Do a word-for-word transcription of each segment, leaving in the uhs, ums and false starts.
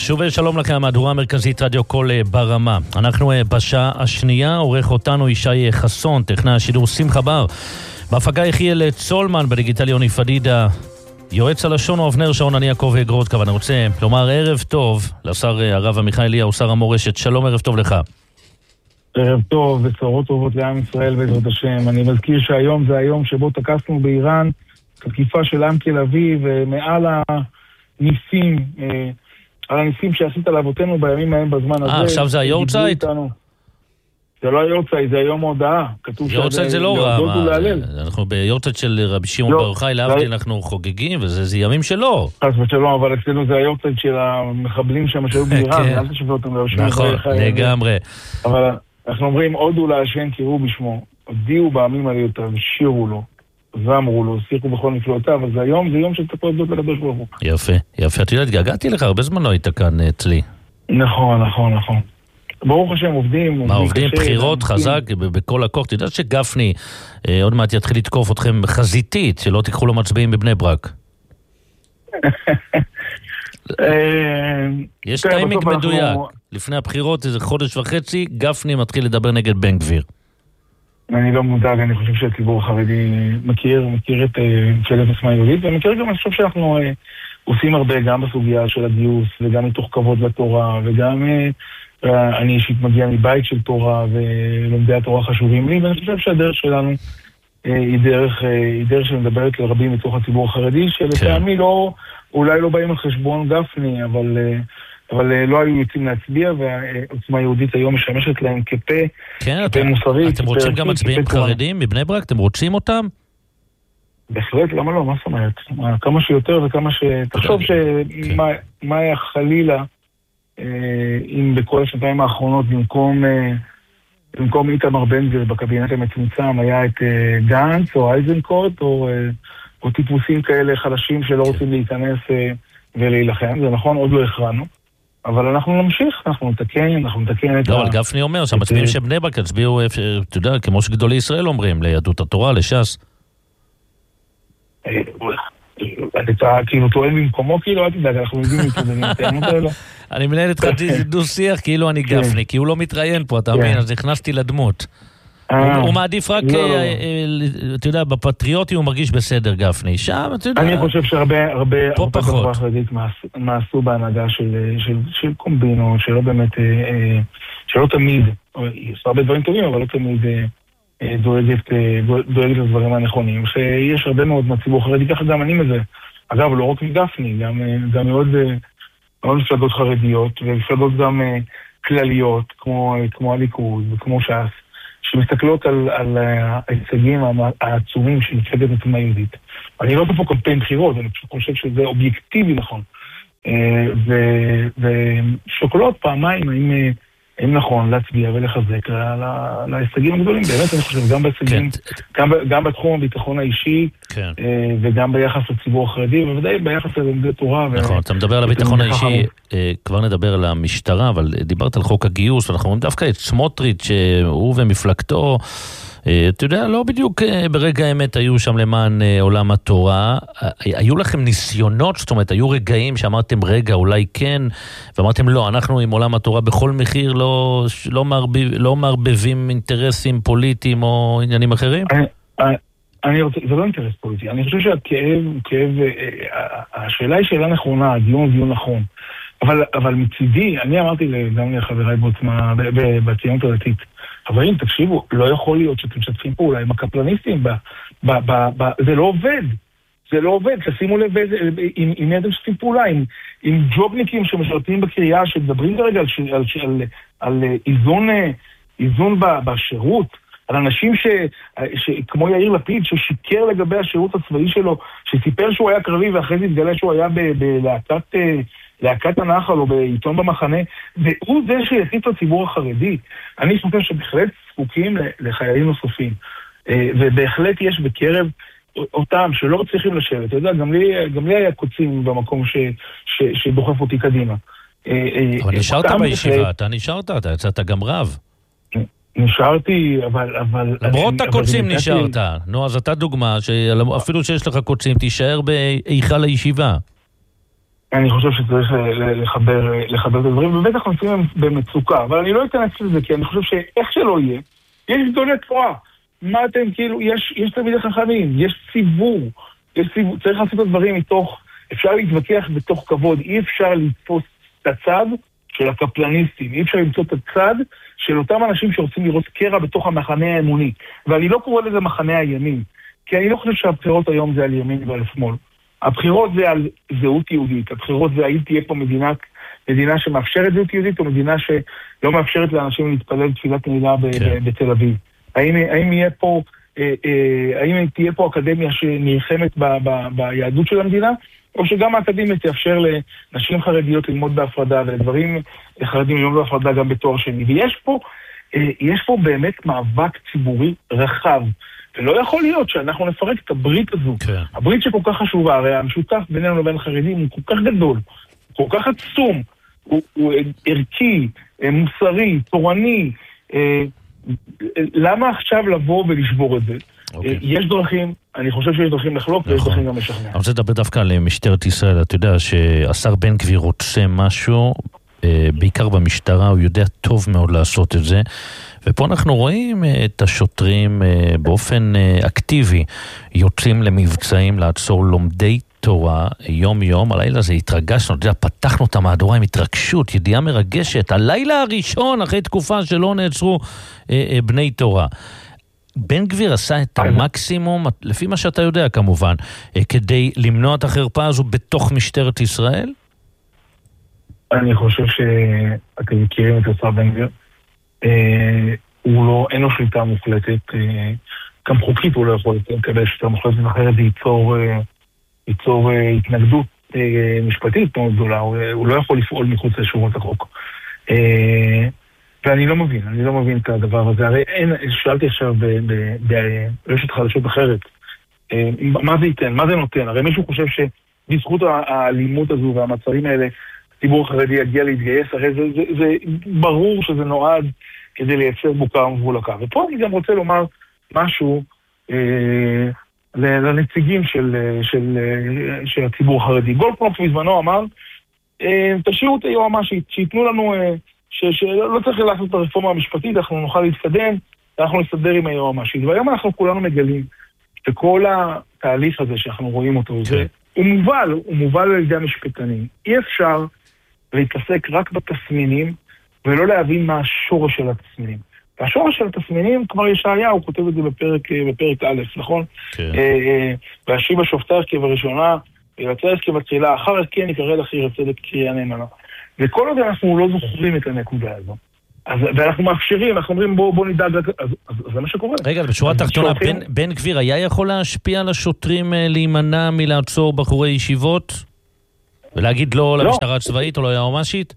שוב שלום לכם, מהדורה המרכזית רדיו קול ברמה. אנחנו בשעה השנייה, עורך אותנו ישי חסון, טכנאי השידור שמחה בר, בהפקה יחיאל צולמן, בדיגיטל יוני פדידה, יועץ הלשון הוא אבנר שעון, אני יעקב גרודקה. ואני רוצה לומר ערב טוב לשר הרב עמיחי אליהו, שר המורשת. שלום, ערב טוב לך. ערב טוב וצרות טובות לעם ישראל בעזרת השם. אני מזכיר שהיום זה היום שבו תקפנו באיראן תקיפה של עם תל אביב, ומעל הניסים, על הניסים שעשית לאבותינו בימים ההם בזמן הזה. אה, עכשיו זה היורצייט? זה לא היורצייט, זה היום ההודעה. יורצייט זה לא רע. אנחנו ביורצייט של רבי שמעון בר יוחאי, להבדיל אנחנו חוגגים, וזה ימים שלו. חס ושלום, אבל אצלנו זה היורצייט של המחבלים שם שהיו באיראן, אל תשווה אותם לרבי שמעון בר יוחאי. נכון, לגמרי. אבל אנחנו אומרים, הודו להשם קראו בשמו, הודיעו בעמים עליותיו, שירו לו, ואמרו לו, שיחו בכל נפלאותיו. אז היום זה יום של תפות זאת לקדוש ברוך הוא. יפה, יפה. את יודעת, געגעתי לך, הרבה זמן לא היית כאן אצלי. נכון, נכון, נכון. ברוך השם, עובדים. מה, עובדים, בחירות, חזק, בכל הכוח. אתה יודע שגפני עוד מעט יתחיל לתקוף אתכם חזיתית, שלא תיקחו לו מצביעים בבני ברק. יש טיימינג מדויק. לפני הבחירות, איזה חודש וחצי, גפני מתחיל לדבר נגד בן גביר. אני לא מודאג, אני חושב שהציבור החרדי מכיר, מכיר את ממשלת עוצמה יהודית, ומכיר גם, אני חושב שאנחנו עושים הרבה גם בסוגיה של הגיוס, וגם מתוך כבוד לתורה, וגם אני אישית מגיע מבית של תורה, ולומדי התורה חשובים לי, ואני חושב שהדרך שלנו היא דרך, היא דרך שמדברת לרבים מתוך הציבור החרדי, שלטעמי לא, אולי לא באים על חשבון גפני, אבל... אבל לא היו יוצאים להצביע, והעוצמה היהודית היום משמשת להם כפה, כן, כפה מוסרית. אתם רוצים גם מצביעים חרדים מבני ברק? אתם רוצים אותם? בהחלט, למה לא? מה זאת אומרת? כמה שיותר וכמה ש... תחשוב שמה היה חלילה, אם בכל השנתיים האחרונות, במקום במקום איתמר בן גביר בקבינט המצומצם, היה את גנץ או אייזנקוט, או טיפוסים כאלה חלשים שלא רוצים להיכנס ולהילחם. זה נכון, עוד לא הכרענו. אבל אנחנו נמשיך, אנחנו נתקן, אנחנו נתקן את ה... לא, אבל גפני אומר שהמצביעים של בני ברק יצביעו, אתה יודע, כמו שגדולי ישראל אומרים, ליהדות התורה, לש"ס. אתה כאילו טוען במקומו, כאילו, אל תדאג, אנחנו יודעים את זה. אני מנהל את חצי דו שיח, כאילו אני גפני, כי הוא לא מתראיין פה, אתה מבין, אז נכנסתי לדמות. הוא מעדיף רק, אתה יודע, בפטריוטי הוא מרגיש בסדר, גפני. שם, אתה יודע... אני חושב שהרבה, הרבה... פה פחות. מעשו בהנהגה של קומבינות, שלא באמת... שלא תמיד... יש הרבה דברים טובים, אבל לא תמיד דואגת לדברים הנכונים. שיש הרבה מאוד מהציבור חרדי, ככה גם אני מזה. אגב, לא רק מגפני, גם מאוד מפלגות חרדיות, ומפלגות גם כלליות, כמו הליכוד וכמו ש"ס. שמסתכלות על, על ההישגים העצומים של מפלגת עוצמה יהודית. אני לא פה קמפיין בחירות, אני פשוט חושב שזה אובייקטיבי נכון. ושוקלות פעמיים האם, האם נכון להצביע ולחזק להישגים הגדולים. באמת אני חושב גם בהישגים, גם, גם בתחום הביטחון האישי, כן. וגם ביחס לציבור החרדי, ובוודאי ביחס ללומדי תורה. נכון, אתה מדבר על הביטחון האישי, כבר נדבר על המשטרה, אבל דיברת על חוק הגיוס, ואנחנו רואים דווקא את סמוטריץ' שהוא ומפלגתו, אתה יודע, לא בדיוק ברגע האמת היו שם למען עולם התורה. היו לכם ניסיונות, זאת אומרת, היו רגעים שאמרתם רגע, אולי כן, ואמרתם לא, אנחנו עם עולם התורה בכל מחיר לא, לא, מערבב, לא מערבבים אינטרסים פוליטיים או עניינים אחרים? אני, אני רוצה, זה לא אינטרס פוליטי. אני חושב שהכאב, כאב, השאלה היא שאלה נכונה, הדיון הוא דיון נכון. אבל, אבל מצידי, אני אמרתי גם לחבריי בעוצמה, בציונות הדתית, חברים, תקשיבו, לא יכול להיות שאתם משתפים פעולה עם הקפלניסטים, ב, ב, ב, ב, זה לא עובד, זה לא עובד, תשימו לב עם, עם מי אתם משתפים פעולה, עם, עם ג'ובניקים שמשרתים בקריאה, שמדברים כרגע על, על, על, על איזון, איזון ב, בשירות, על אנשים ש, ש, כמו יאיר לפיד, ששיקר לגבי השירות הצבאי שלו, שסיפר שהוא היה קרבי ואחרי זה התגלה שהוא היה בלהקת... להקת הנחל או בעיתון במחנה, והוא זה שיחית לציבור החרדי. אני חושב שבהחלט זקוקים לחיילים נוספים, ובהחלט יש בקרב אותם שלא צריכים לשבת. אתה יודע, גם לי, גם לי היה קוצים במקום ש, ש, שדוחף אותי קדימה. אבל נשארת בישיבה, אתה נשארת, אתה יצאת גם רב. נשארתי, אבל... אבל למרות הקוצים נשארת. נו, אז אתה דוגמה, שאפילו שיש לך קוצים, תישאר בהיכל הישיבה. אני חושב שצריך לחבר, לחבר את הדברים, ובטח נמצאים במצוקה, אבל אני לא אכנס לזה, כי אני חושב שאיך שלא יהיה, יש גדולי תורה. מה אתם, כאילו, יש, יש תלמידי חכמים, יש ציבור, יש ציבור, צריך לעשות את הדברים מתוך, אפשר להתווכח בתוך כבוד, אי אפשר לתפוס את הצד של הקפלניסטים, אי אפשר למצוא את הצד של אותם אנשים שרוצים לראות קרע בתוך המחנה האמוני, ואני לא קורא לזה מחנה הימין, כי אני לא חושב שהבחירות היום זה על ימין ועל שמאל. הבחירות זה על זהות יהודית, הבחירות זה האם תהיה פה מדינה, מדינה שמאפשרת זהות יהודית, או מדינה שלא מאפשרת לאנשים להתפלל תפילת נעילה כן. בתל אביב. האם, האם יהיה פה, אה, אה, האם תהיה פה אקדמיה שנלחמת ב, ב, ביהדות של המדינה, או שגם האקדמיה תאפשר לנשים חרדיות ללמוד בהפרדה, ולדברים חרדים ללמוד בהפרדה גם בתואר שני. ויש פה, אה, יש פה באמת מאבק ציבורי רחב, ולא יכול להיות שאנחנו נפרק את הברית הזו. כן. הברית שכל כך חשובה, הרי המשותף בינינו לבין חרדים הוא כל כך גדול, כל כך עצום, הוא, הוא ערכי, מוסרי, תורני. למה עכשיו לבוא ולשבור את זה? Okay. יש דרכים, אני חושב שיש דרכים לחלוק, נכון. ויש דרכים גם לשכנע. אני רוצה לדבר דווקא על משטרת ישראל. אתה יודע שהשר בן גביר רוצה משהו, בעיקר במשטרה, הוא יודע טוב מאוד לעשות את זה, ופה אנחנו רואים את השוטרים באופן אקטיבי, יוצאים למבצעים לעצור לומדי תורה יום יום. הלילה הזה התרגשנו, אתה יודע, פתחנו את המהדורה עם התרגשות, ידיעה מרגשת, הלילה הראשון אחרי תקופה שלא נעצרו בני תורה. בן גביר עשה את המקסימום, לפי מה שאתה יודע כמובן, כדי למנוע את החרפה הזו בתוך משטרת ישראל? אני חושב שאתם מכירים את השר בן גביר. הוא לא, אין לו שליטה מוחלטת, גם חוקית הוא לא יכול לקבל שליטה מוחלטת, אחרת זה ייצור, ייצור התנגדות משפטית מאוד גדולה, הוא לא יכול לפעול מחוץ לשורות החוק. ואני לא מבין, אני לא מבין את הדבר הזה. הרי אין, שאלתי עכשיו ברשת חדשות אחרת, מה זה ייתן, מה זה נותן? הרי מישהו חושב שבזכות האלימות הזו והמצרים האלה, הציבור החרדי יגיע להתגייס, הרי זה, זה, זה ברור שזה נועד כדי לייצר בוקה ומבולקה. ופה אני גם רוצה לומר משהו אה, לנציגים של, של, של הציבור החרדי. גולדקנופ בזמנו אמר, אה, תשאירו את היועמ"שית, שיתנו לנו, אה, ש, שלא צריך לעשות את הרפורמה המשפטית, אנחנו נוכל להתקדם, אנחנו נסדר עם היועמ"שית. והיום אנחנו כולנו מגלים שכל התהליך הזה שאנחנו רואים אותו, זה, הוא מובל, הוא מובל על ידי המשפטנים. אי אפשר להתעסק רק בתסמינים, ולא להבין מה השורש של התסמינים. והשורש של התסמינים, כבר ישעיה, הוא כותב את זה בפרק, בפרק א', נכון? כן. והשיבה שופטה כבראשונה, ויצא כבתחילה, אחר כן יקרא לכי לצדק קריאה נאמנה. וכל עוד אנחנו לא זוכרים את הנקודה הזו. אז, ואנחנו מאפשרים, אנחנו אומרים בוא, בוא נדאג, אז, אז, אז זה מה שקורה. רגע, בשורה התחתונה, בן, בן גביר היה יכול להשפיע על השוטרים להימנע מלעצור בחורי ישיבות? ולהגיד לא, לא. למשטרה הצבאית או לא היועמ"שית?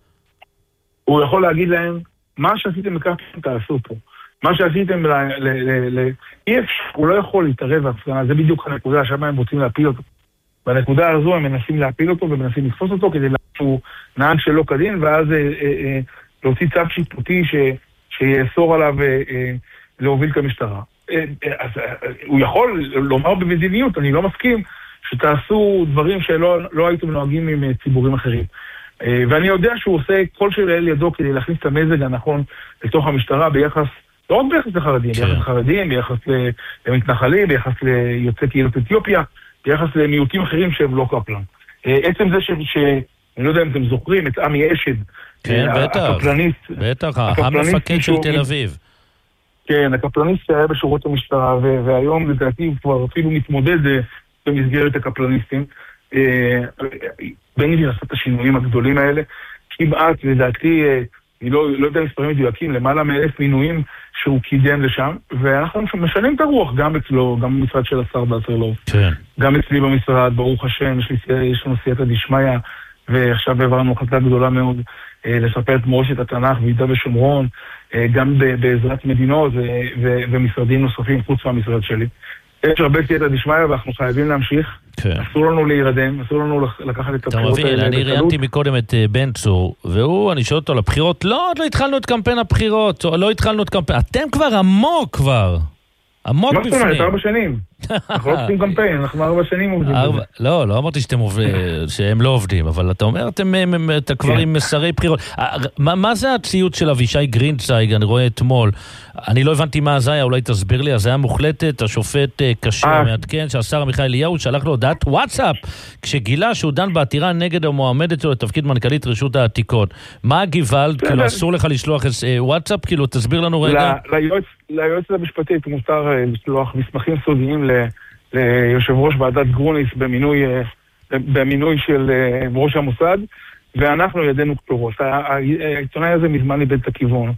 הוא יכול להגיד להם, מה שעשיתם לקחתם תעשו פה. מה שעשיתם, ל, ל, ל, ל, אי אפשר, הוא לא יכול להתערב בהפגנה, זה בדיוק הנקודה שבה הם רוצים להפיל אותו. בנקודה הזו הם מנסים להפיל אותו ומנסים לתפוס אותו כדי שהוא נהג שלא כדין, ואז אה, אה, להוציא צו שיפוטי ש, שיאסור עליו אה, אה, להוביל כמשטרה. אה, אה, אז אה, הוא יכול לומר במדיניות, אני לא מסכים, שתעשו דברים שלא לא הייתם נוהגים עם ציבורים אחרים. ואני יודע שהוא עושה כל שלאל ידו כדי להכניס את המזג הנכון לתוך המשטרה ביחס, לא רק ביחס לחרדים, ביחס לחרדים, ביחס למתנחלים, ביחס ליוצאי קהילות אתיופיה, ביחס למיעוטים אחרים שהם לא קפלן. עצם זה ש... אני לא יודע אם אתם זוכרים, את עמי אשד, כן, בטח, הקפלניסט, בטח, המפקד של תל אביב. כן, הקפלניסט שהיה בשורות המשטרה, והיום לדעתי הוא כבר אפילו מתמודד במסגרת הקפלניסטים. בן גביר עשה את השינויים הגדולים האלה, כמעט, לדעתי, אני לא, לא יודע מספרים מדויקים, למעלה מאלף מינויים שהוא קידם לשם, ואנחנו משנים את הרוח גם אצלו, גם במשרד של השר באסרלוב. כן. גם אצלי במשרד, ברוך השם, יש, לי, יש לנו סייעתא דשמיא, ועכשיו העברנו החלטה גדולה מאוד לספר את מורשת התנ"ך ויהודה ושומרון, גם בעזרת מדינות ו- ו- ומשרדים נוספים חוץ מהמשרד שלי. יש הרבה סייעתא דשמיא ואנחנו חייבים להמשיך. כן. אסור לנו להירדם, אסור לנו לקחת את הבחירות האלה. אתה מבין, אני ראיינתי מקודם את בן צור, והוא, אני שואל אותו על הבחירות, לא, עוד לא התחלנו את קמפיין הבחירות, לא התחלנו את קמפיין, אתם כבר עמוק כבר, עמוק בפנים. מה זאת אומרת, ארבע שנים. אנחנו לא עושים קמפיין, אנחנו ארבע שנים עובדים. לא, לא אמרתי שהם לא עובדים, אבל אתה אומר, אתה כבר עם מסרי בחירות. מה זה הציוץ של אבישי גרינצייג, אני רואה אתמול, אני לא הבנתי מה זה היה, אולי תסביר לי, אז זה היה מוחלטת, השופט קשר מעדכן, שהשר עמיחי אליהו שלח לו הודעת וואטסאפ, כשגילה שהוא דן בעתירה נגד המועמדת שלו לתפקיד מנכ"לית רשות העתיקות. מה הגוואלד? כאילו אסור לך לשלוח וואטסאפ? כאילו תסביר לנו רגע. ליועצת המשפטית מותר לשלוח מסמכים סודיים ליושב ראש ועדת גרוניס במינוי, במינוי של ראש המוסד, ואנחנו ידינו כתובות. העיתונאי הזה מזמן איבד את הכיוון.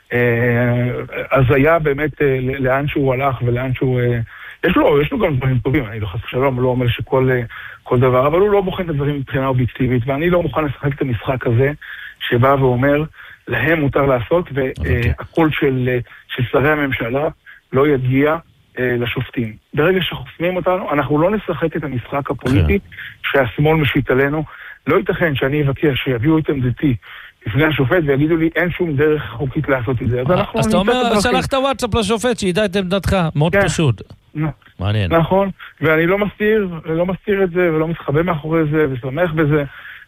אז היה באמת לאן שהוא הלך ולאן שהוא... יש לו, יש לו גם דברים טובים, אני לא חס ושלום, לא אומר שכל כל דבר, אבל הוא לא בוחן את הדברים מבחינה אובייקטיבית, ואני לא מוכן לשחק את המשחק הזה, שבא ואומר, להם מותר לעשות, והקול של, של שרי הממשלה לא יגיע לשופטים. ברגע שחוסמים אותנו, אנחנו לא נשחק את המשחק הפוליטי שהשמאל משית עלינו. לא ייתכן שאני אבקש שיביאו את עמדתי לפני השופט ויגידו לי אין שום דרך חוקית לעשות את זה. אז אתה אומר, שלחת וואטסאפ לשופט שידע את עמדתך, מאוד פשוט. מעניין. נכון, ואני לא מסתיר, לא מסתיר את זה ולא מתחבא מאחורי זה ושמח בזה,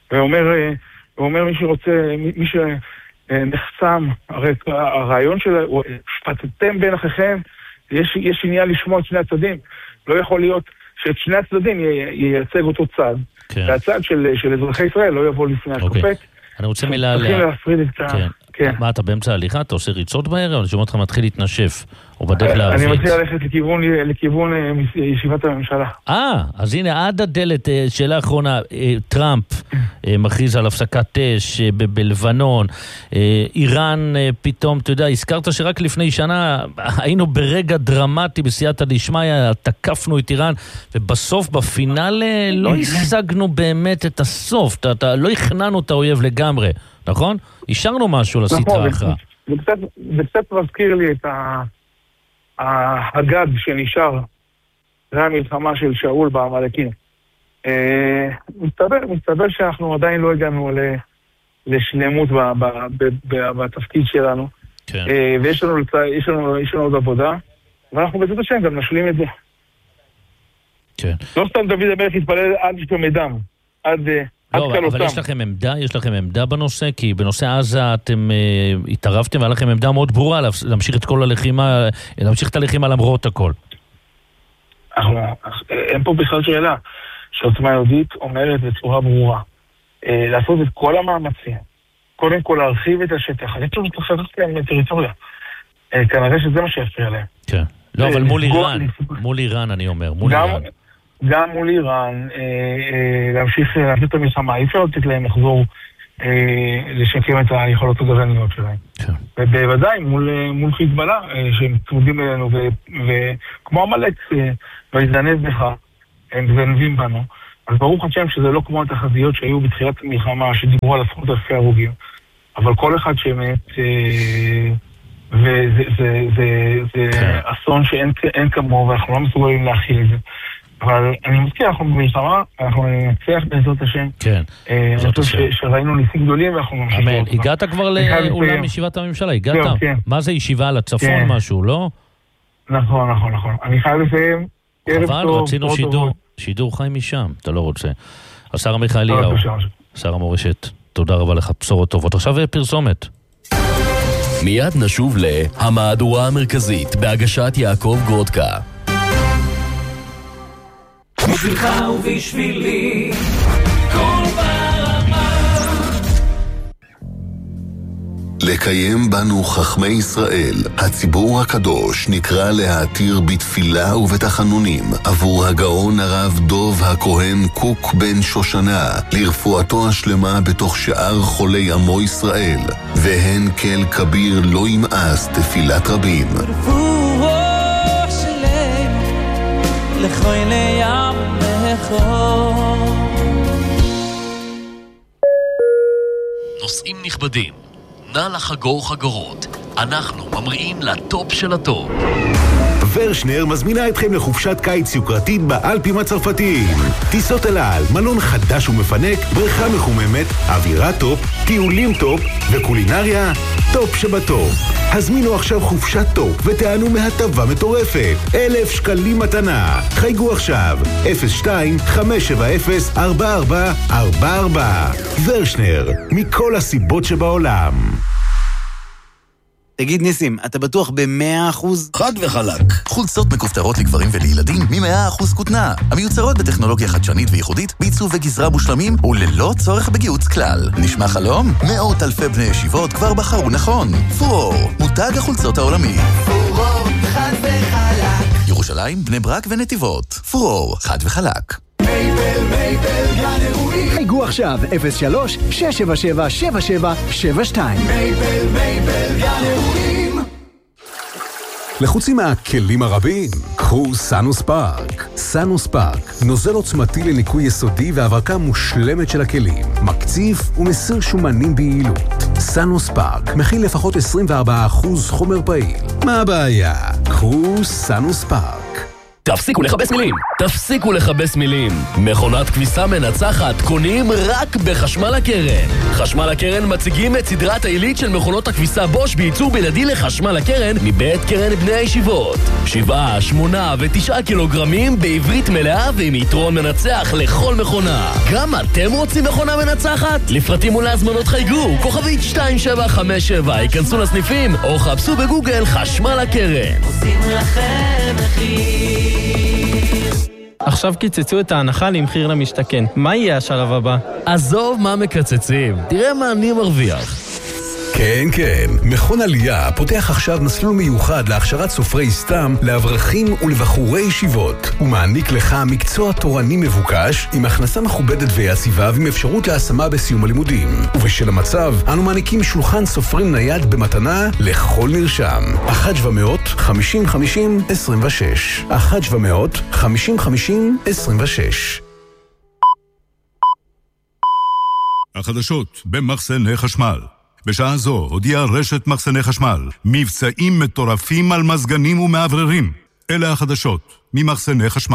ואומר מי שרוצה, מי שנחסם, הרי הרעיון של שפטתם בין אחיכם, יש, יש עניין לשמוע את שני הצדדים. לא יכול להיות שאת שני הצדדים ייצג אותו צד. כן. והצד של, של אזרחי ישראל לא יבוא לפני השופט. אוקיי. אני רוצה מילה... צריכים להפריד את ה... כן. כן. מה, אתה באמצע ההליכה? אתה עושה ריצות בערב? אני שומע אותך מתחיל להתנשף. או בדרך לערבית. אני מציע ללכת לכיוון, לכיוון ישיבת הממשלה. אה, אז הנה, עד הדלת, שאלה אחרונה, טראמפ מכריז על הפסקת אש בלבנון, איראן פתאום, אתה יודע, הזכרת שרק לפני שנה היינו ברגע דרמטי בסייעתא דשמיא, תקפנו את איראן, ובסוף בפינאלה לא השגנו באמת את הסוף, לא הכנענו את האויב לגמרי, נכון? השארנו משהו לסטרה אחרא. זה קצת מזכיר לי את ה... הגג שנשאר זה המלחמה של שאול בעמלקים. מסתבר, מסתבר שאנחנו עדיין לא הגענו לשלמות בתפקיד שלנו. ויש לנו, יש לנו, יש לנו עוד עבודה, ואנחנו בעזרת השם גם נשלים את זה. לא סתם דוד המלך התפלל עד שתמדם, עד... לא, אבל יש לכם עמדה, יש לכם עמדה בנושא, כי בנושא עזה אתם התערבתם, והיה לכם עמדה מאוד ברורה להמשיך את כל הלחימה, להמשיך את הלחימה למרות הכל. אין פה בכלל שאלה, שעוצמה יהודית אומרת בצורה ברורה, לעשות את כל המאמצים, קודם כל להרחיב את השטח, אני חושב שצריך להם טריטוריה, כנראה שזה מה שיפריע להם. כן, לא, אבל מול איראן, מול איראן אני אומר, מול איראן. גם מול איראן, להמשיך להמשיך את המלחמה, אי אפשר לתת להם לחזור לשקם את היכולות הגרעיניות שלהם. ובוודאי מול חיזבאללה, שהם צמודים אלינו, וכמו עמלק, ויזנב בך, הם זנבים בנו, אז ברוך השם שזה לא כמו התחזיות שהיו בתחילת המלחמה, שדיברו על עשרות אלפי הרוגים, אבל כל אחד שמת, וזה אסון שאין כמוהו, ואנחנו לא מסוגלים להכיל את זה. אבל אני מזכיר, אנחנו במלחמה, אנחנו נצליח בעזרת השם. כן, בעזרת השם. שראינו ניסים גדולים, ואנחנו נמשיך. אמן. הגעת כבר לאולם ישיבת הממשלה, הגעת? מה זה ישיבה לצפון משהו, לא? נכון, נכון, נכון. אני חייב לסיים. אבל רצינו שידור, שידור חי משם, אתה לא רוצה. השר עמיחי אליהו, שר המורשת, תודה רבה לך, בשורות טובות. עכשיו פרסומת. מיד נשוב להמהדורה המרכזית, בהגשת יעקב גרודקה. בשבילך ובשבילי כל ברמה. לקיים בנו חכמי ישראל, הציבור הקדוש נקרא להתיר בתפילה ובתחנונים עבור הגאון הרב דוב הכהן קוק בן שושנה, לרפואתו השלמה בתוך שאר חולי עמו ישראל, והן כל כביר לא ימאס תפילת רבים. רפואו שלם לחולי עמך. נושאים נכבדים, נא לחגור חגורות, אנחנו ממריאים לטופ של הטופ. ורשנר מזמינה אתכם לחופשת קיץ יוקרתית באלפים הצרפתיים. טיסות אל על, מלון חדש ומפנק, בריכה מחוממת, אווירה טופ, טיולים טופ וקולינריה טופ שבטופ. הזמינו עכשיו חופשת טופ ותענו מהטבה מטורפת. אלף שקלים מתנה. חייגו עכשיו אפס שתיים חמש שבע אפס ארבע ארבע ארבע ארבע. ורשנר, מכל הסיבות שבעולם. תגיד ניסים, אתה בטוח ב-מאה אחוז? חד וחלק. חולצות מכופתרות לגברים ולילדים מ-מאה אחוז כותנה. המיוצרות בטכנולוגיה חדשנית וייחודית, בעיצוב וגזרה מושלמים וללא צורך בגיוץ כלל. נשמע חלום? מאות אלפי בני ישיבות כבר בחרו נכון. פורור, מותג החולצות העולמי. פורור, חד וחלק. ירושלים, בני ברק ונתיבות. פורור, חד וחלק. מייבל, מייבל, גן אירועים. חייגו עכשיו אפס שלוש שש שבע שבע שבע שבע שבע שתיים. מייבל, מייבל, גן אירועים. לחוצים מהכלים הרבים? קחו סאנוס פארק. סאנוס פארק, נוזל עוצמתי לניקוי יסודי והברקה מושלמת של הכלים. מקציף ומסיר שומנים ביעילות. סאנוס פארק מכיל לפחות עשרים וארבעה אחוז חומר פעיל. מה הבעיה? קחו סאנוס פארק. תפסיקו לחבש מילים, תפסיקו לחבש מילים. מכונת כביסה מנצחת קונים רק בחשמל הקרן. חשמל הקרן מציגים את סדרת העילית של מכונות הכביסה בוש בייצור בלעדי לחשמל הקרן מבית קרן בני הישיבות. שבעה, שמונה ותשעה קילוגרמים בעברית מלאה ועם יתרון מנצח לכל מכונה. גם אתם רוצים מכונה מנצחת? לפרטים ולהזמנות חייגו, כוכבית שתיים שבע חמש שבע, היכנסו לסניפים או חפשו בגוגל חשמל הקרן. עושים לכם מחיר. עכשיו קיצצו את ההנחה למחיר למשתכן. מה יהיה השלב הבא? עזוב מה מקצצים, תראה מה אני מרוויח. כן, כן. מכון עלייה פותח עכשיו מסלול מיוחד להכשרת סופרי סתם לאברכים ולבחורי ישיבות. הוא מעניק לך מקצוע תורני מבוקש עם הכנסה מכובדת ויציבה ועם אפשרות להשמה בסיום הלימודים. ובשל המצב, אנו מעניקים שולחן סופרים נייד במתנה לכל נרשם. אחת שבע מאות חמישים חמישים עשרים ושש. אחת שבע מאות חמישים חמישים עשרים ושש. החדשות במחסני חשמל. בשעה זו הודיעה רשת מחסני חשמל מבצעים מטורפים על מזגנים ומעבררים. אלה החדשות ממחסני חשמל.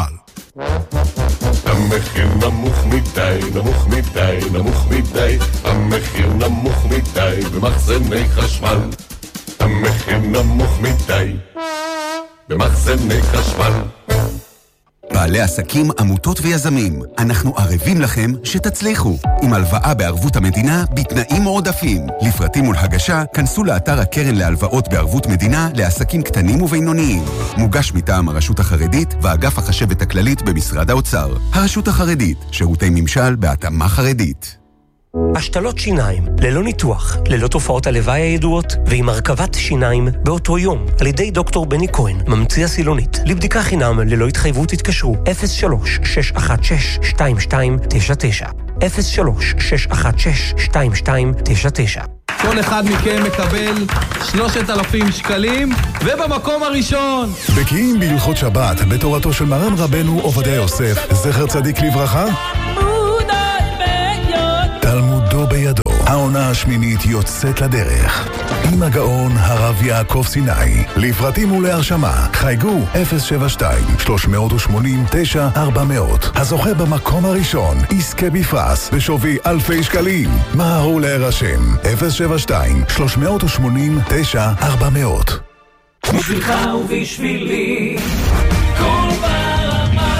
המחיר נמוך מדי, נמוך מדי, נמוך מדי. המחיר נמוך מדי במחסני חשמל. המחיר נמוך מדי במחסני חשמל. בעלי עסקים, עמותות ויזמים, אנחנו ערבים לכם שתצליחו. עם הלוואה בערבות המדינה בתנאים מועדפים. לפרטים ולהגשה, כנסו לאתר הקרן להלוואות בערבות מדינה לעסקים קטנים ובינוניים. מוגש מטעם הרשות החרדית ואגף החשבת הכללית במשרד האוצר. הרשות החרדית, שירותי ממשל בהתאמה חרדית. השתלות שיניים, ללא ניתוח, ללא תופעות הלוואי הידועות, ועם הרכבת שיניים באותו יום, על ידי דוקטור בני כהן, ממציא הסילונית. לבדיקה חינם, ללא התחייבות התקשרו, אפס שלוש שש אחת שש שתיים שתיים תשע תשע. אפס שלוש שש אחת שש שתיים שתיים תשע תשע. כל אחד מכם מקבל שלושת אלפים שקלים, ובמקום הראשון! בקיאים בהלכות שבת, בתורתו של מרן רבנו עובדיה יוסף, זכר צדיק לברכה, תלמודו בידו. העונה השמינית יוצאת לדרך עם הגאון הרב יעקב סיני. לפרטים ולהרשמה חייגו אפס שבע שתיים שלוש שמונים תשע ארבע מאות. הזוכה במקום הראשון יזכה בפרס בשווי אלפי שקלים. מהרו להירשם אפס שבע שתיים שלוש שמונים תשע ארבע מאות. בשבילך ובשבילי כל ברמה.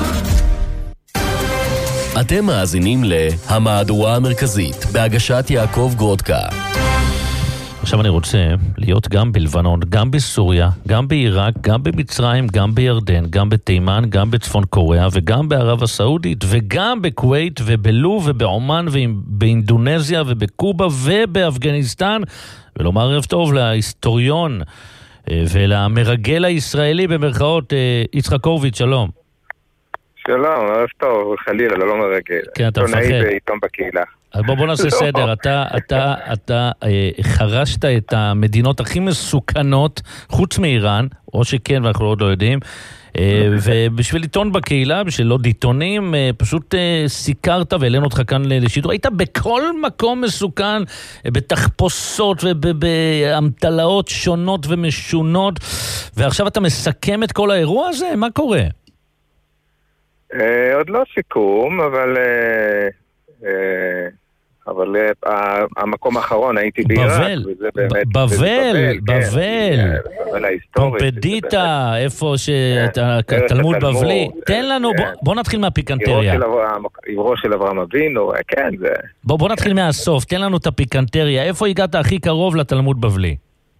אתם מאזינים להמהדורה המרכזית בהגשת יעקב גרודקה. עכשיו אני רוצה להיות גם בלבנון, גם בסוריה, גם בעיראק, גם במצרים, גם בירדן, גם בתימן, גם בצפון קוריאה וגם בערב הסעודית וגם בכווית ובלוב ובעומן ובאינדונזיה ובקובה ובאפגניסטן, ולומר ערב טוב להיסטוריון ולמרגל הישראלי במרכאות יצחק הורוביץ. שלום. שלום, ערב טוב, חלילה, לא מרגל. כן, אתה מפחד. עיתונאי בעיתון בקהילה. אז בוא, בוא נעשה סדר. אתה, אתה, אתה אה, חרשת את המדינות הכי מסוכנות, חוץ מאיראן, או שכן, ואנחנו עוד לא יודעים, אה, ובשביל עיתון בקהילה, בשביל עוד עיתונים, אה, פשוט אה, סיקרת והעלינו אותך כאן לשידור. היית בכל מקום מסוכן, אה, בתחפושות ובאמתלאות שונות ומשונות, ועכשיו אתה מסכם את כל האירוע הזה? מה קורה? אה, עוד לא סיכום, אבל... אה, אה... אבל המקום האחרון הייתי בעיראק. בבל, בבל, בבל. פומפדיטה, איפה שתלמוד בבלי. תן לנו, בוא נתחיל מהפיקנטריה. עברו של אברהם אבינו, כן, זה... בוא נתחיל מהסוף, תן לנו את הפיקנטריה. איפה הגעת הכי קרוב לתלמוד בבלי?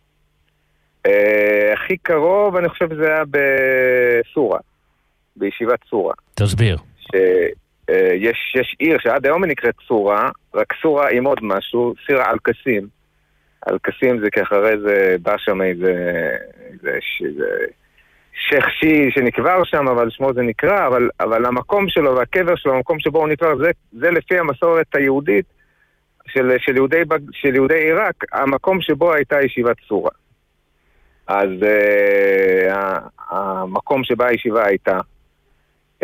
הכי קרוב, אני חושב שזה היה בסורה, בישיבת סורה. תסביר. יש, יש עיר שעד היום נקראת סורה, רק סורה עם עוד משהו, סיר אלקסים. אלקסים זה כאחרי זה בא שם איזה, איזה, איזה שייך שי שנקבר שם, אבל שמו זה נקרא, אבל, אבל המקום שלו והקבר שלו, המקום שבו הוא נקבר, זה, זה לפי המסורת היהודית של, של, יהודי, של יהודי עיראק, המקום שבו הייתה ישיבת סורה. אז uh, המקום שבה הישיבה הייתה, uh,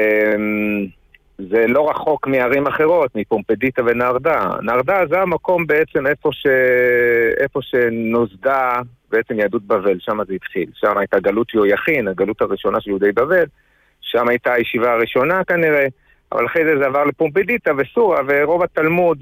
זה לא רחוק מערים אחרות, מפומפדיטה ונרדה. נרדה זה המקום בעצם איפה, ש... איפה שנוסדה בעצם יהדות בבל, שם זה התחיל. שם הייתה גלות יהויכין, הגלות הראשונה של יהודי בבל, שם הייתה הישיבה הראשונה כנראה, אבל אחרי זה זה עבר לפומפדיטה וסורה, ורוב התלמוד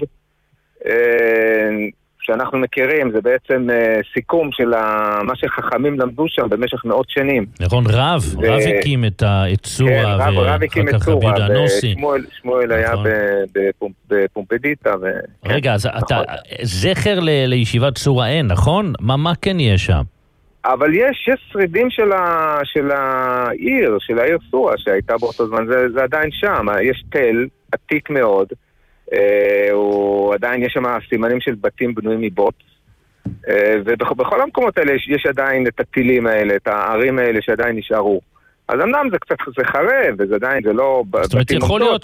שאנחנו מכירים, זה בעצם סיכום של מה שחכמים למדו שם במשך מאות שנים. נכון, רב, רב הקים את סורה, רב הקים את סורה, ושמואל היה בפומפדיטה. רגע, אז אתה, זכר לישיבת סורה אין, נכון? מה כן יש שם? אבל יש, יש שרידים של, ה, של העיר, של העיר סורה שהייתה באותו זמן, זה, זה עדיין שם, יש תל עתיק מאוד, אה, הוא, עדיין יש שם סימנים של בתים בנויים מבוט, אה, ובכל המקומות האלה יש, יש עדיין את הטילים האלה, את הערים האלה שעדיין נשארו. אז אמנם זה קצת, זה חרב, וזה עדיין, זה לא... זאת אומרת, יכול להיות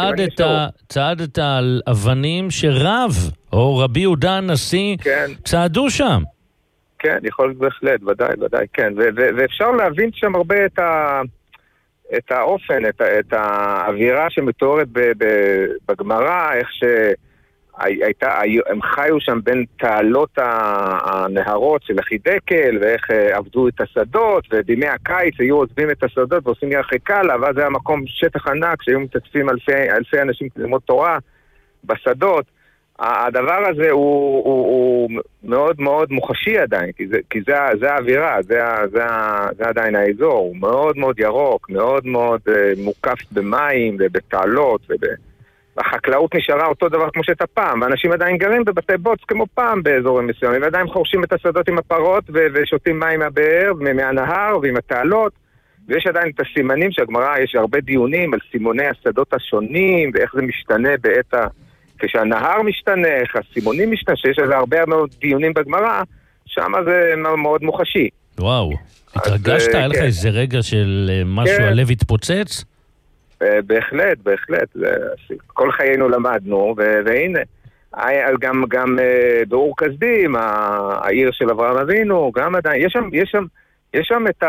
שצעדת על אבנים שרב, או רבי יהודה הנשיא, כן. צעדו שם. כן, יכול בהחלט, ודאי, ודאי, כן. ו- ו- ואפשר להבין שם הרבה את, ה- את האופן, את, ה- את האווירה שמתוארת ב- ב- בגמרא, איך שהייתה, הם חיו שם בין תעלות הנהרות של החידקל, ואיך עבדו את השדות, ובימי הקיץ היו עוזבים את השדות ועושים ירחי קלה, ואז היה מקום שטח ענק שהיו מתאספים אלפי, אלפי אנשים ללמוד תורה בשדות. הדבר הזה הוא, הוא, הוא מאוד מאוד מוחשי עדיין, כי זה, כי זה, זה האווירה, זה, זה, זה עדיין האזור, הוא מאוד מאוד ירוק, מאוד מאוד uh, מוקף במים ובתעלות, והחקלאות נשארה אותו דבר כמו שהייתה פעם, ואנשים עדיין גרים בבתי בוץ כמו פעם באזורים מסוימים, ועדיין חורשים את השדות עם הפרות ו- ושותים מים מהבאר, מהנהר ועם התעלות, ויש עדיין את הסימנים שהגמרא, יש הרבה דיונים על סימוני השדות השונים, ואיך זה משתנה בעת ה... כשהנהר משתנה, איך הסימונים משתנה, שיש איזה הרבה מאוד דיונים בגמרא, שם זה מאוד מוחשי. וואו, התרגשת? היה לך איזה רגע של משהו, הלב התפוצץ? בהחלט, בהחלט. כל חיינו למדנו, והנה, גם באור כסדים, העיר של אברהם אבינו, גם עדיין, יש שם את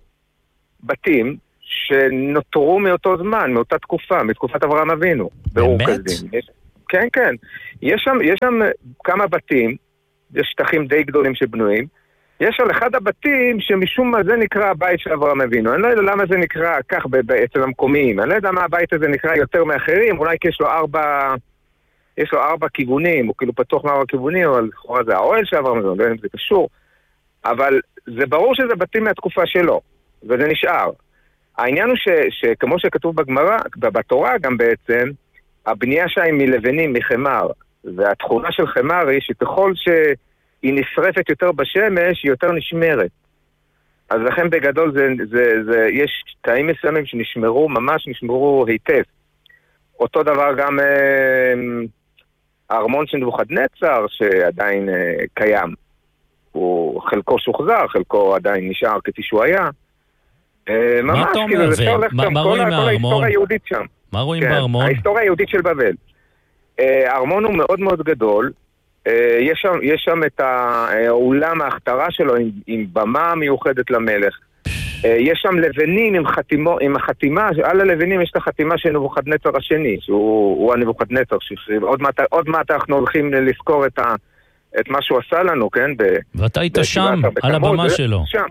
הבתים שנותרו מאותו זמן, מאותה תקופה, מתקופת אברהם אבינו, באור כסדים. כן, כן. יש שם, יש שם כמה בתים, יש שטחים די גדולים שבנויים. יש על אחד הבתים שמשום מה זה נקרא הבית של אברהם אבינו. אני לא יודע למה זה נקרא כך אצל המקומיים. אני לא יודע מה הבית הזה נקרא יותר מאחרים. אולי כי יש לו ארבע, יש לו ארבע כיוונים, הוא כאילו פתוח מארבע כיוונים, אבל לכאורה זה האוהל של אברהם אבינו, לא יודע אם זה קשור. אבל זה ברור שזה בתים מהתקופה שלו, וזה נשאר. העניין הוא ש, שכמו שכתוב בגמרא, בתורה גם בעצם, הבנייה שלה היא מלבנים, מחמר, והתכונה של חמר היא שככל שהיא נשרפת יותר בשמש, היא יותר נשמרת. אז לכן בגדול זה, זה, זה, יש תאים מסוימים שנשמרו, ממש נשמרו היטב. אותו דבר גם אה, הארמון של נבוכדנצר, שעדיין אה, קיים. הוא חלקו שוחזר, חלקו עדיין נשאר כפי שהוא היה. אה, ממש, מה אתה אומר? כאילו, מה, מה רואים מהארמון? כל ההיסטוריה היהודית שם. מה רואים כן, בארמון? ההיסטוריה היהודית של בבל. הארמון הוא מאוד מאוד גדול. יש שם, יש שם את האולם ההכתרה שלו עם, עם במה מיוחדת למלך. יש שם לבנים עם, חתימו, עם החתימה, על הלבנים יש את החתימה של נבוכדנצר השני, שהוא הנבוכדנצר שהחריב. עוד מעט, עוד מעט אנחנו הולכים לזכור את, ה, את מה שהוא עשה לנו, כן? ב, ואתה היית שם, על הבמה שלו. שם.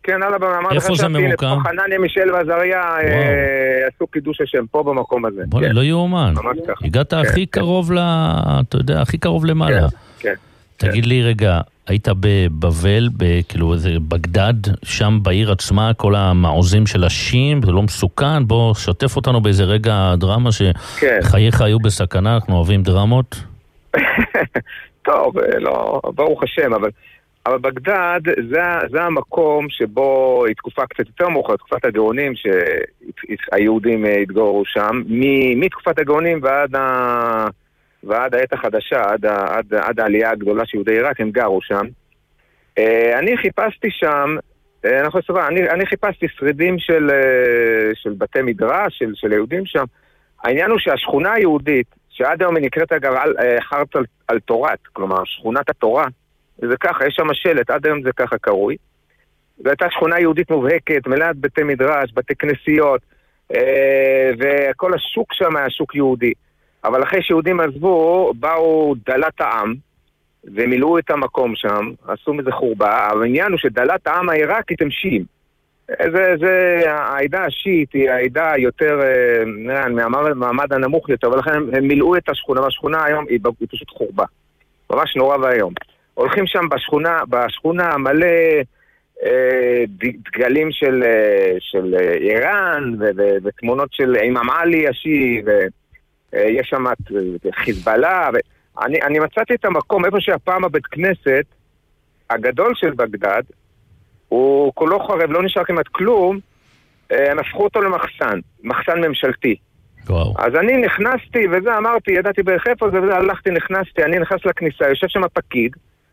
כן, על הבמה. אמרתי איפה לך זה שהנה, ממוקם? פה חנניה, מישל ועזריה אה, עשו קידוש השם פה במקום הזה. בוא, כן. לא יאומן. ממש ככה. הגעת כן, הכי כן. קרוב ל... אתה יודע, הכי קרוב למעלה. כן, כן. תגיד לי רגע, היית בבבל, כאילו איזה בגדד, שם בעיר עצמה, כל המעוזים של השיעים, זה לא מסוכן? בוא, שתף אותנו באיזה רגע דרמה שחייך היו בסכנה, אנחנו אוהבים דרמות. טוב, לא, ברוך השם, אבל, אבל בגדד זה, זה המקום שבו היא תקופה קצת יותר מאוחרת, תקופת הגאונים שהיהודים התגוררו שם, מתקופת הגאונים ועד ה... ועד העת החדשה, עד, עד, עד העלייה הגדולה של יהודי עיראק, הם גרו שם. אני חיפשתי שם, אנחנו סבבה, אני, אני חיפשתי שרידים של, של בתי מדרש, של, של יהודים שם. העניין הוא שהשכונה היהודית, שעד היום היא נקראת אגב חרץ על, על תורת, כלומר שכונת התורה, זה ככה, יש שם שלט, עד היום זה ככה קרוי. זו הייתה שכונה יהודית מובהקת, מלאת בתי מדרש, בתי כנסיות, וכל השוק שם היה שוק יהודי. אבל אחרי שיהודים עזבו, באו דלת העם, ומילאו את המקום שם, עשו מזה חורבה. העניין הוא שדלת העם העיראקית הם שיעים. זה, זה, העדה השיעית היא העדה יותר, נראה, מהמעמד הנמוך יותר, ולכן הם, הם מילאו את השכונה, והשכונה היום היא, היא פשוט חורבה. ממש נורא והיום. הולכים שם בשכונה, בשכונה מלא אה, דגלים של, של איראן, ו, ו, ותמונות של אימאם עלי השיעי, ו... יש שם חיזבאללה, ואני אני מצאתי את המקום, איפה שהפעם הבית כנסת הגדול של בגדד, הוא כולו חרב, לא נשאר כמעט כלום, הם הפכו אותו למחסן, מחסן ממשלתי. וואו. אז אני נכנסתי, וזה אמרתי, ידעתי בערך איפה זה, וזה הלכתי, נכנסתי, אני נכנס לכניסה, יושב שם הפקיד,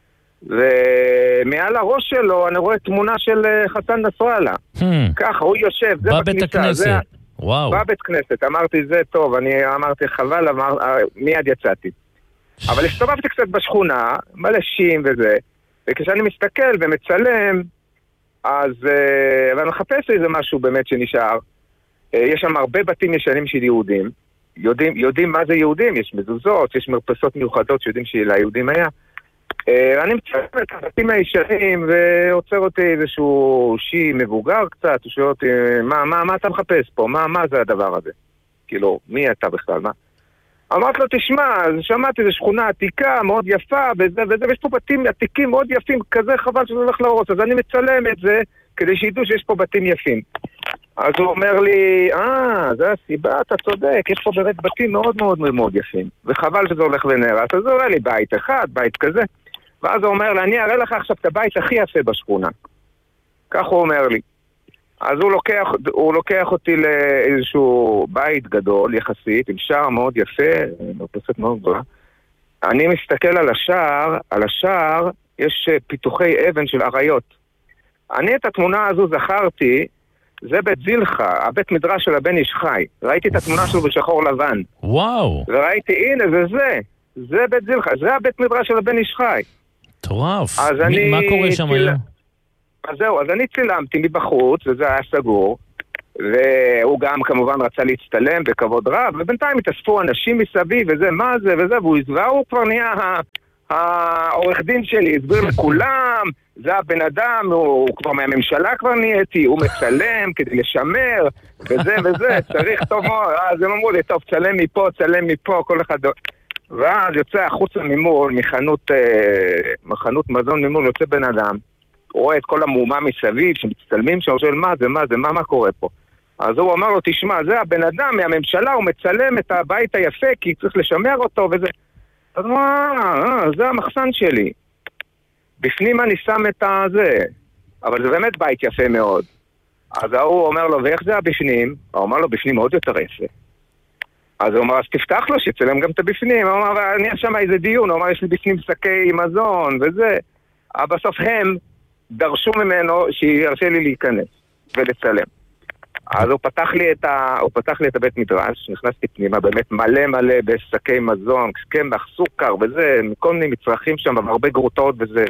ומעל הראש שלו אני רואה תמונה של חסן נסראללה. Hmm. ככה, הוא יושב, זה בכניסה. בבית הכנסת. זה... וואו. בבית כנסת, אמרתי זה טוב, אני אמרתי חבל, אמר, מיד יצאתי. אבל הסתובבתי קצת בשכונה, מלא שיעים וזה, וכשאני מסתכל ומצלם, אז uh, ואני מחפש איזה משהו באמת שנשאר. Uh, יש שם הרבה בתים ישנים של יהודים, יודעים, יודעים מה זה יהודים, יש מזוזות, יש מרפסות מיוחדות שיודעים שליהודים היה. Uh, אני מצלם את הבתים הישנים ועוצר אותי איזשהו שיעי מבוגר קצת, הוא שואל אותי, מה, מה, מה אתה מחפש פה? מה, מה זה הדבר הזה? כאילו, מי אתה בכלל? מה? אמרתי לו, תשמע, שמעתי, זו שכונה עתיקה, מאוד יפה, וזה, וזה, ויש פה בתים עתיקים מאוד יפים, כזה חבל שזה הולך להרוס, אז אני מצלם את זה, כדי שידעו שיש פה בתים יפים. אז הוא אומר לי, אה, זה הסיבה, אתה צודק, יש פה באמת בתים מאוד מאוד מאוד יפים, וחבל שזה הולך ונהרס, אז הוא אומר לי, בית אחד, בית כזה, ואז הוא אומר לי, אני אראה לך עכשיו את הבית הכי יפה בשכונה. כך הוא אומר לי. אז הוא לוקח, הוא לוקח אותי לאיזשהו בית גדול יחסית, עם שער מאוד יפה, מרפסת מאוד גדולה. אני מסתכל על השער, על השער יש פיתוחי אבן של אריות. אני את התמונה הזו זכרתי, זה בית זילחה, הבית מדרש של הבן איש חי. ראיתי את התמונה שלו בשחור לבן. וואו. וראיתי, הנה, זה זה. זה בית זילחה, זה הבית מדרש של הבן איש חי. טורף. אני... מה קורה שם ציל... היום? אז זהו, אז אני צילמתי מבחוץ, וזה היה סגור, והוא גם כמובן רצה להצטלם בכבוד רב, ובינתיים התאספו אנשים מסביב, וזה, מה זה, וזה, והוא הזווה, הוא כבר נהיה העורך דין שלי, הסביר לכולם, זה הבן אדם, הוא, הוא כבר מהממשלה כבר נהייתי, הוא מצלם כדי לשמר, וזה וזה, צריך טוב מאוד, אז הם אמרו לי, טוב, צלם מפה, צלם מפה, כל אחד... ואז יוצא החוצה ממול, מחנות, מחנות מזון ממול, יוצא בן אדם, הוא רואה את כל המהומה מסביב, שמצטלמים שם, הוא שואל, מה זה, מה זה, מה, מה קורה פה? אז הוא אמר לו, תשמע, זה הבן אדם מהממשלה, הוא מצלם את הבית היפה, כי צריך לשמר אותו, וזה... אז הוא אמר, זה המחסן שלי. בפנים אני שם את הזה, אבל זה באמת בית יפה מאוד. אז הוא אומר לו, ואיך זה הבפנים? הוא אומר לו, בפנים מאוד יותר יפה. אז הוא אמר, אז תפתח לו שצלם גם את הבפנים. הוא אמר, אני שם איזה דיון, הוא אמר, יש לי בפנים שקי מזון וזה. אבל בסוף הם דרשו ממנו שירשה לי להיכנס ולצלם. אז הוא פתח לי את, ה... הוא פתח לי את הבית מדרש, נכנסתי פנימה, באמת מלא מלא בשקי מזון, קמח, סוכר וזה, מכל מיני מצרכים שם, הרבה גרוטות וזה.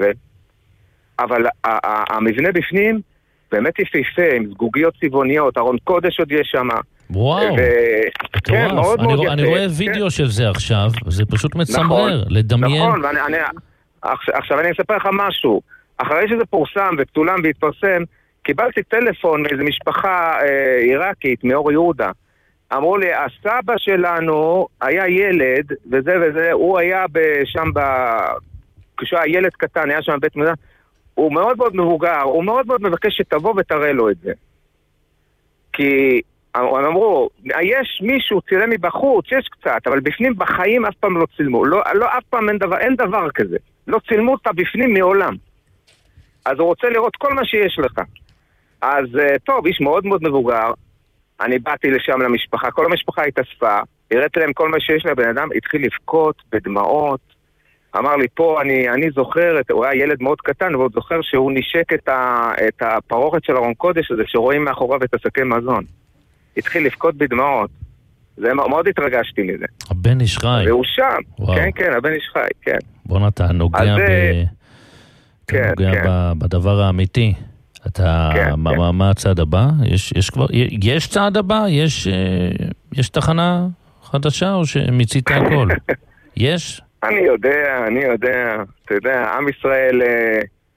אבל המבנה בפנים באמת יפהפה, עם זגוגיות צבעוניות, ארון קודש עוד יש שם. וואו, כן, מאוד אני, מאוד רוא, יפה. אני רואה וידאו כן. של זה עכשיו, זה פשוט מצמרר, נכון, לדמיין. נכון, ואני, אני, עכשיו, עכשיו אני אספר לך משהו. אחרי שזה פורסם ותולם והתפרסם, קיבלתי טלפון מאיזו משפחה אה, עיראקית, מאור יהודה. אמרו לי, הסבא שלנו היה ילד, וזה וזה, הוא היה שם, ב... כשהוא היה ילד קטן, היה שם בית מדע, הוא מאוד מאוד מבוגר, הוא מאוד מאוד מבקש שתבוא ותראה לו את זה. כי הם אמרו, יש מישהו צילם מבחוץ, יש קצת, אבל בפנים בחיים אף פעם לא צילמו. לא, לא אף פעם אין דבר, אין דבר כזה. לא צילמו אותה בפנים מעולם. אז הוא רוצה לראות כל מה שיש לך. אז טוב, איש מאוד מאוד מבוגר, אני באתי לשם למשפחה, כל המשפחה התאספה, הראיתי להם כל מה שיש לבן אדם, התחיל לבכות בדמעות, אמר לי פה, אני, אני זוכר, הוא היה ילד מאוד קטן, והוא זוכר שהוא נשק את, ה, את הפרוכת של ארון קודש הזה, שרואים מאחוריו את השקי מזון. התחיל לבכות בדמעות. זה מאוד התרגשתי מזה. הבן איש חי. והוא שם. וואו. כן, כן, הבן איש חי, כן. בוא אתה נוגע, ב... כן, נוגע כן. ב... בדבר האמיתי. אתה, כן, מה, כן. מה הצעד הבא? יש, יש כבר, יש צעד הבא? יש, יש תחנה חדשה או שמיצית הכל? יש? אני יודע, אני יודע. אתה יודע, עם ישראל אה,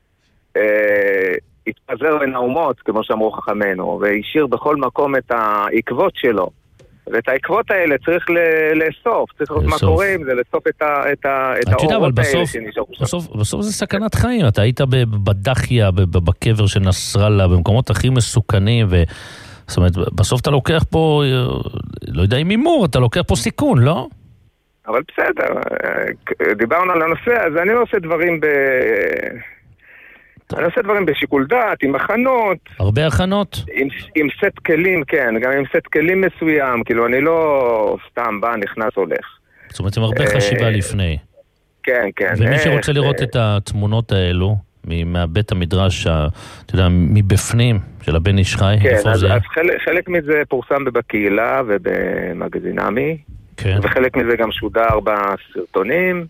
אה, התפזר בין האומות, כמו שאמרו חכמינו, והשאיר בכל מקום את העקבות שלו. ואת העקבות האלה צריך לאסוף, צריך לראות מה קורה עם זה, לאסוף את האורות האלה שנשארו שם. בסוף זה סכנת חיים, אתה היית בדחיה, בקבר של נסראללה, במקומות הכי מסוכנים, זאת אומרת, בסוף אתה לוקח פה, לא יודע אם אימור, אתה לוקח פה סיכון, לא? אבל בסדר, דיברנו על הנושא, אז אני לא עושה דברים ב... אני עושה דברים בשיקול דעת, עם הכנות. הרבה הכנות? עם, עם סט כלים, כן, גם עם סט כלים מסוים, כאילו אני לא סתם בא, נכנס, הולך. זאת אומרת, עם הרבה חשיבה לפני. כן, כן. ומי שרוצה לראות את התמונות האלו, מהבית המדרש, אתה יודע, מבפנים, של הבן איש חי, איפה זה? כן, אז חלק, חלק מזה פורסם בקהילה ובמגזינמי, כן. וחלק מזה גם שודר בסרטונים.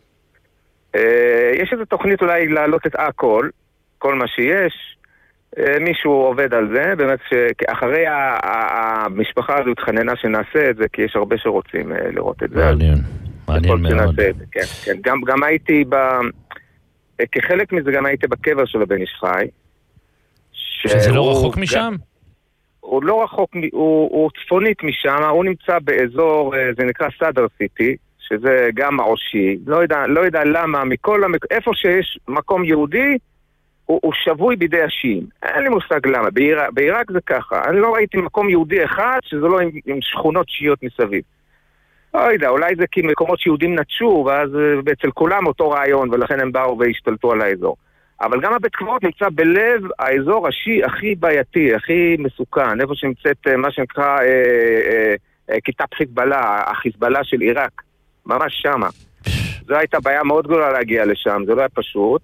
יש איזו תוכנית אולי להעלות את הכל, כל מה שיש, מישהו עובד על זה, באמת שאחרי המשפחה הזו התחננה שנעשה את זה, כי יש הרבה שרוצים לראות את זה. מעניין, מעניין מאוד. כן, כן. גם, גם הייתי, ב... כחלק מזה גם הייתי בקבר של הבן איש חי. שזה לא רחוק משם? הוא לא רחוק, הוא, הוא צפונית משם, הוא נמצא באזור, זה נקרא סאדר סיטי, שזה גם מעושי, לא יודע, לא יודע למה, מכל המק... איפה שיש מקום יהודי, הוא, הוא שבוי בידי השיעים. אין לי מושג למה. בעיראק, בעיראק זה ככה. אני לא ראיתי מקום יהודי אחד שזה לא עם, עם שכונות שיעיות מסביב. לא יודע, אולי זה כי מקומות שיהודים נטשו, ואז אצל כולם אותו רעיון, ולכן הם באו והשתלטו על האזור. אבל גם הבית קברות נמצא בלב האזור השיעי הכי בעייתי, הכי מסוכן, איפה שנמצאת מה שנקרא אה, אה, אה, כיתת חיזבאללה, החיזבאללה של עיראק. ממש שמה. זו הייתה בעיה מאוד גדולה להגיע לשם, זה לא היה פשוט.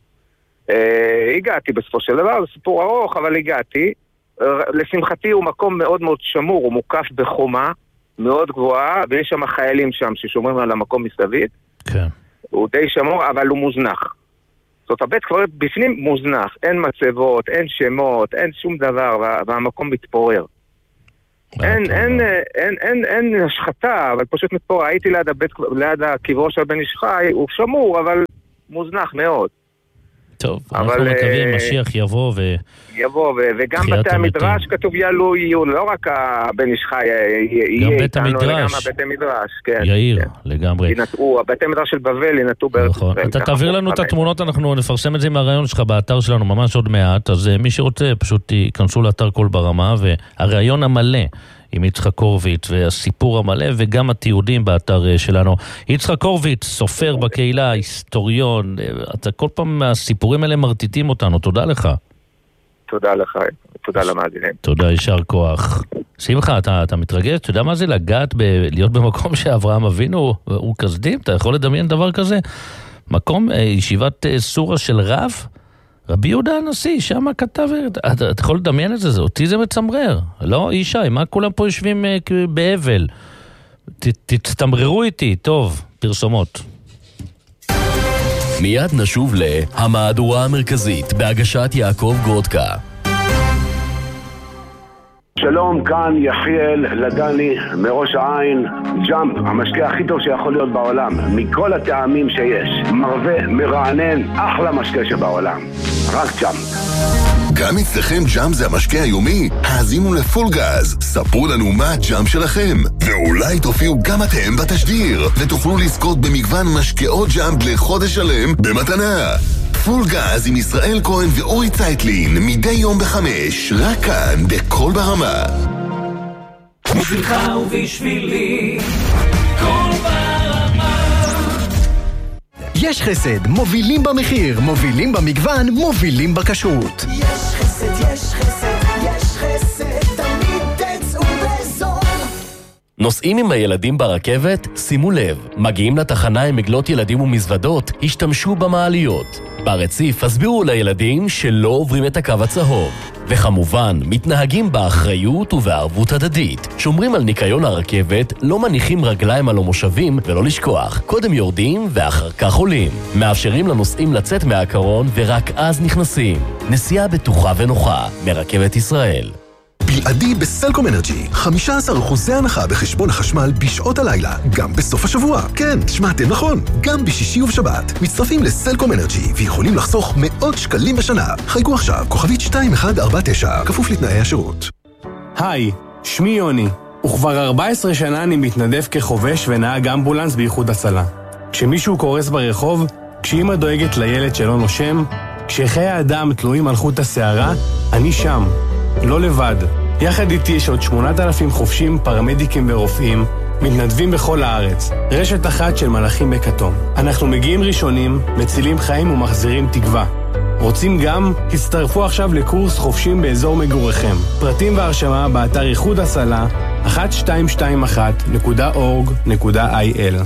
Uh, הגעתי בסופו של דבר, זה סיפור ארוך, אבל הגעתי. Uh, לשמחתי הוא מקום מאוד מאוד שמור, הוא מוקף בחומה מאוד גבוהה, ויש שם חיילים שם ששומרים על המקום מסביב. כן. הוא די שמור, אבל הוא מוזנח. זאת הבית כבר בפנים מוזנח, אין מצבות, אין שמות, אין שום דבר, וה, והמקום מתפורר. אין, אין, אין, אין, אין השחתה, אבל פשוט מתפורר. הייתי ליד הבית, ליד הקברו של בן איש חי, הוא שמור, אבל מוזנח מאוד. טוב, אנחנו מקווים, משיח יבוא ו... יבוא, וגם בתי המדרש כתוב יעלו יהיו, לא רק הבן איש חי יהיה איתנו, גם הבתי מדרש, כן. יאיר, לגמרי. ינטעו, הבתי מדרש של בבל ינטעו בארץ ישראל. אתה תעביר לנו את התמונות, אנחנו נפרסם את זה מהרעיון שלך באתר שלנו ממש עוד מעט, אז מי שרוצה פשוט ייכנסו לאתר כל ברמה, והרעיון המלא עם יצחק הורוביץ והסיפור המלא וגם התיעודים באתר שלנו. יצחק הורוביץ, סופר בקהילה, היסטוריון, אתה כל פעם הסיפורים האלה מרטיטים אותנו, תודה לך. תודה לך, תודה למאזינים. תודה, יישר כוח. שמחה, אתה, אתה מתרגש? אתה יודע מה זה לגעת, ב, להיות במקום שאברהם אבינו הוא כסדים? אתה יכול לדמיין דבר כזה? מקום, ישיבת סורה של רב? רבי יהודה הנשיא, שם כתב, אתה, אתה יכול לדמיין את זה, זה אותי זה מצמרר. לא, ישי, מה כולם פה יושבים uh, באבל? ת, תתמררו איתי, טוב, פרסומות. מיד נשוב להמהדורה המרכזית בהגשת יעקב גרודקה. שלום, כאן יחיאל לדני מראש העין. ג'אמפ, המשקה הכי טוב שיכול להיות בעולם, מכל הטעמים שיש. מרווה, מרענן, אחלה משקה שבעולם. רק ג'אמפ. גם אצלכם ג'אם זה המשקה היומי? האזינו לפול גז, ספרו לנו מה הג'אם שלכם, ואולי תופיעו גם אתם בתשדיר, ותוכלו לזכות במגוון משקאות ג'אם לחודש שלם במתנה. פול גז עם ישראל כהן ואורי צייטלין, מדי יום בחמש, רק כאן בכל ברמה. בשבילך ובשבילי, כל ברמה. יש חסד, מובילים במחיר, מובילים במגוון, מובילים בכשרות. יש חסד, יש חסד, יש חסד, תמיד תצאו בזול. נוסעים עם הילדים ברכבת? שימו לב, מגיעים לתחנה עם עגלות ילדים ומזוודות, השתמשו במעליות. ברציף הסבירו לילדים שלא עוברים את הקו הצהוב. וכמובן, מתנהגים באחריות ובערבות הדדית. שומרים על ניקיון הרכבת, לא מניחים רגליים על המושבים ולא לשכוח. קודם יורדים ואחר כך עולים. מאפשרים לנוסעים לצאת מהקרון ורק אז נכנסים. נסיעה בטוחה ונוחה מרכבת ישראל. בלעדי בסלקום אנרג'י, חמישה עשר אחוז הנחה בחשבון החשמל בשעות הלילה, גם בסוף השבוע. כן, שמעתם נכון, גם בשישי ובשבת. מצטרפים לסלקום אנרג'י ויכולים לחסוך מאות שקלים בשנה. חייגו עכשיו, כוכבית שתיים אחת ארבע תשע, כפוף לתנאי השירות. היי, שמי יוני, וכבר ארבע עשרה שנה אני מתנדב כחובש ונהג אמבולנס באיחוד הצלה. כשמישהו קורס ברחוב, כשאמא דואגת לילד שלא נושם, כשחיי האדם תלויים על חוט השערה, אני שם. לא לבד. יחד איתי יש עוד שמונת אלפים חובשים, פרמדיקים ורופאים, מתנדבים בכל הארץ. רשת אחת של מלאכים בכתום. אנחנו מגיעים ראשונים, מצילים חיים ומחזירים תקווה. רוצים גם? הצטרפו עכשיו לקורס חובשים באזור מגוריכם. פרטים והרשמה באתר איחוד הצלה אחת שתיים שתיים אחת נקודה אורג נקודה איי אל.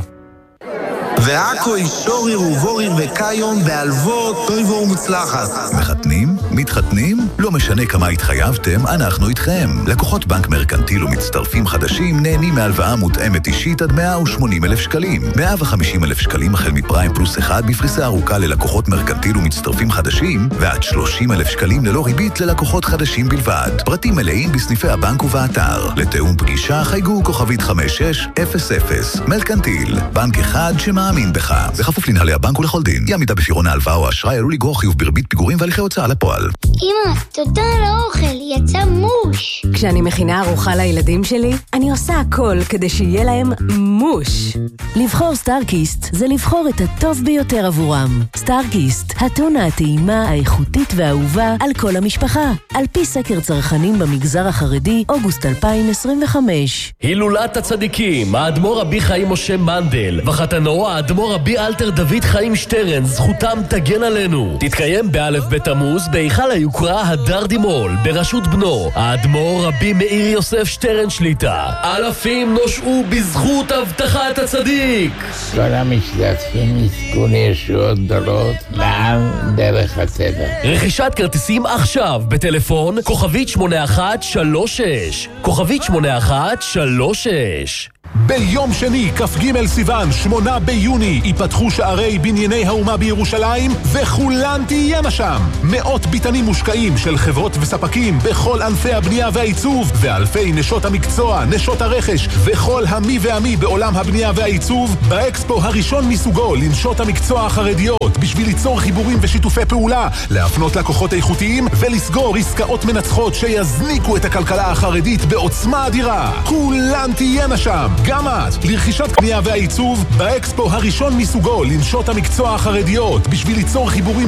ועכו אישורי ובוריר וקיום בהלוות טויבו ומוצלחת. מחתנים? מתחתנים? לא משנה כמה התחייבתם, אנחנו איתכם. לקוחות בנק מרקנטיל ומצטרפים חדשים נהנים מהלוואה מותאמת אישית עד מאה ושמונים אלף שקלים. מאה וחמישים אלף שקלים החל מפריים פלוס אחד בפריסה ארוכה ללקוחות מרקנטיל ומצטרפים חדשים, ועד שלושים אלף שקלים ללא ריבית ללקוחות חדשים בלבד. פרטים מלאים בסניפי הבנק ובאתר. לתאום פגישה חייגו כוכבית חמש שש אפס אפס. מרקנטיל, בנק אחד שמאמין בך. בכפוף לנהלי הבנק ולכל דין. אי עמידה בפירעון ההלוואה או האשראי עלול לגרור חיוב בריבית פיגורים והליכי הוצאה לפועל. אמא, תודה על האוכל, יצא מוש. כשאני מכינה ארוחה לילדים שלי, אני עושה הכל כדי שיהיה להם מוש. לבחור סטארקיסט זה לבחור את הטוב ביותר עבורם. סטארקיסט, הטונה הטעימה, האיכותית והאהובה על כל המשפחה. על פי סקר צרכנים במגזר החרדי, אוגוסט אלפיים עשרים וחמש. הילולת הצדיקים, האדמו"ר רבי חיים משה מנדל, וחתנו האדמו"ר רבי אלתר דוד חיים שטרן, זכותם תגן עלינו. תתקיים באלף בתמוז, בהיכל היוקרה הדר דימול, בראשות בנו, האדמו"ר רבי מאיר יוסף שטרן שליטה. אלפים נושעו בזכות הבטחת הצדיק. כל המשתתפים יזכו לישועות גדולות לעם דרך הטבע. רכישת כרטיסים עכשיו בטלפון כוכבית שמונה אחת שלוש שש, כוכבית שמונה אחת שלוש שש. ביום שני, כ"ג סיוון, שמונה ביוני, ייפתחו שערי בנייני האומה בירושלים, וכולן תהיינה שם. מאות ביטנים מושקעים של חברות וספקים בכל ענפי הבנייה והעיצוב, ואלפי נשות המקצוע, נשות הרכש, וכל המי והמי בעולם הבנייה והעיצוב, באקספו הראשון מסוגו לנשות המקצוע החרדיות, בשביל ליצור חיבורים ושיתופי פעולה, להפנות לקוחות איכותיים, ולסגור עסקאות מנצחות שיזניקו את הכלכלה החרדית בעוצמה אדירה. כולן תהיינה שם. גם את, לרכישת קנייה והעיצוב, באקספו הראשון מסוגו לנשות המקצוע החרדיות, בשביל ליצור חיבורים